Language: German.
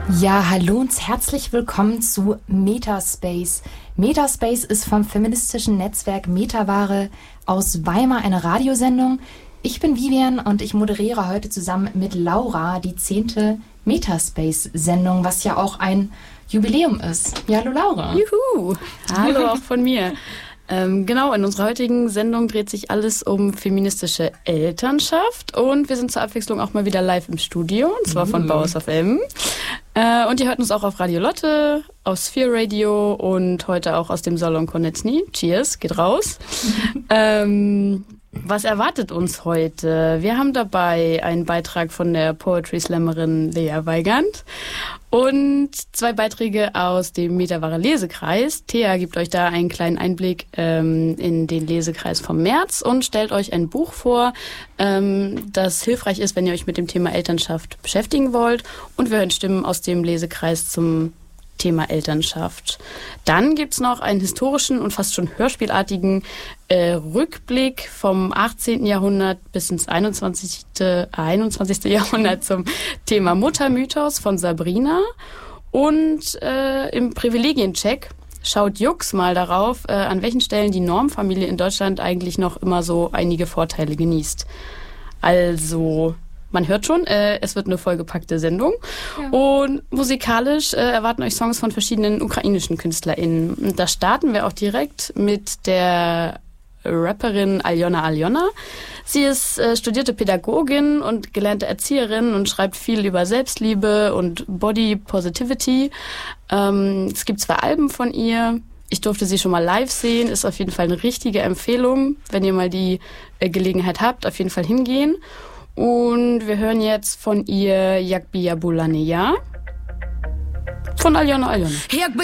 Ja, hallo und herzlich willkommen zu Metaspace. Metaspace ist vom feministischen Netzwerk Metaware aus Weimar eine Radiosendung. Ich bin Vivian und ich moderiere heute zusammen mit Laura die 10. Metaspace-Sendung, was ja auch ein Jubiläum ist. Ja, hallo Laura. Juhu, hallo auch von mir. Genau, in unserer heutigen Sendung dreht sich alles um feministische Elternschaft und wir sind zur Abwechslung auch mal wieder live im Studio, und zwar von Bauhaus FM. Und ihr hört uns auch auf Radio Lotte, auf Sphere Radio und heute auch aus dem Salon Konecny. Cheers, geht raus. Was erwartet uns heute? Wir haben dabei einen Beitrag von der Poetry Slammerin Lea Weigand und 2 Beiträge aus dem Metaware Lesekreis. Thea gibt euch da einen kleinen Einblick in den Lesekreis vom März und stellt euch ein Buch vor, das hilfreich ist, wenn ihr euch mit dem Thema Elternschaft beschäftigen wollt. Und wir hören Stimmen aus dem Lesekreis zum Thema Elternschaft. Dann gibt's noch einen historischen und fast schon hörspielartigen Rückblick vom 18. Jahrhundert bis ins 21. Jahrhundert zum Thema Muttermythos von Sabrina. Und im Privilegiencheck schaut Jux mal darauf, an welchen Stellen die Normfamilie in Deutschland eigentlich noch immer so einige Vorteile genießt. Also, man hört schon, es wird eine vollgepackte Sendung. Ja. Und musikalisch erwarten euch Songs von verschiedenen ukrainischen KünstlerInnen. Und da starten wir auch direkt mit der Rapperin Aljona. Sie ist studierte Pädagogin und gelernte Erzieherin und schreibt viel über Selbstliebe und Body Positivity. Es gibt 2 Alben von ihr. Ich durfte sie schon mal live sehen. Ist auf jeden Fall eine richtige Empfehlung. Wenn ihr mal die Gelegenheit habt, auf jeden Fall hingehen. Und wir hören jetzt von ihr Yakbi Yabulaneya von Aljona.